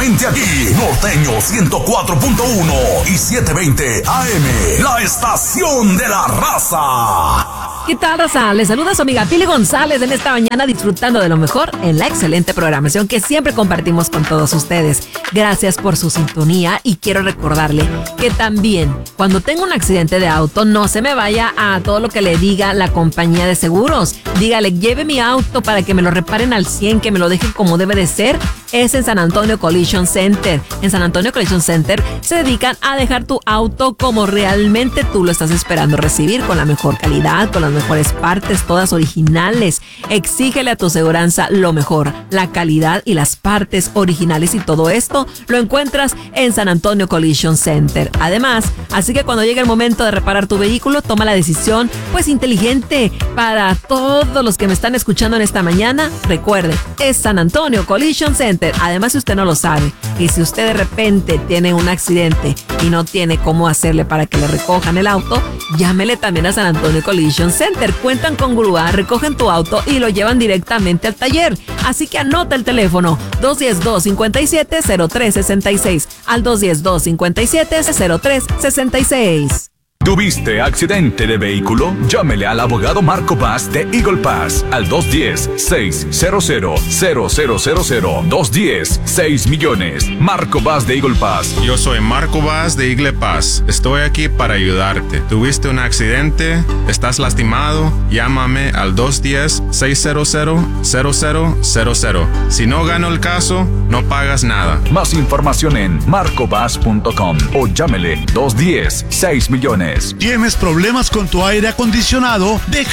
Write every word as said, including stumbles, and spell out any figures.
solamente aquí, Norteño ciento cuatro punto uno y setecientos veinte A M, la estación de la raza. ¿Qué tal, raza? Les saluda su amiga Pili González en esta mañana, disfrutando de lo mejor en la excelente programación que siempre compartimos con todos ustedes. Gracias por su sintonía y quiero recordarle que también cuando tenga un accidente de auto no se me vaya a todo lo que le diga la compañía de seguros. Dígale, lleve mi auto para que me lo reparen al cien, que me lo dejen como debe de ser. Es en San Antonio Collision Center. En San Antonio Collision Center se dedican a dejar tu auto como realmente tú lo estás esperando recibir, con la mejor calidad, con las mejores partes, todas originales. Exígele a tu aseguranza lo mejor, la calidad y las partes originales, y todo esto lo encuentras en San Antonio Collision Center. Además, así que cuando llegue el momento de reparar tu vehículo, toma la decisión pues inteligente. Para todos los que me están escuchando en esta mañana, recuerde, es San Antonio Collision Center. Además, si usted no lo sabe y si usted de repente tiene un accidente y no tiene cómo hacerle para que le recojan el auto, llámele también a San Antonio Collision Center. Cuentan con grúa, recogen tu auto y lo llevan directamente al taller. Así que anota el teléfono dos uno cero, dos cinco siete, cero tres seis seis al dos uno cero, dos cinco siete, cero tres seis seis. ¿Tuviste accidente de vehículo? Llámele al abogado Marco Paz de Eagle Pass al dos uno cero, seis cero cero, cero cero cero cero, dos uno cero, seis millones. Marco Paz de Eagle Pass. Yo soy Marco Paz de Eagle Pass. Estoy aquí para ayudarte. ¿Tuviste un accidente? ¿Estás lastimado? Llámame al dos uno cero, seis cero cero, cero cero cero cero. Si no gano el caso, no pagas nada. Más información en marco paz punto com o llámele dos uno cero, seis millones. ¿Tienes problemas con tu aire acondicionado? Deja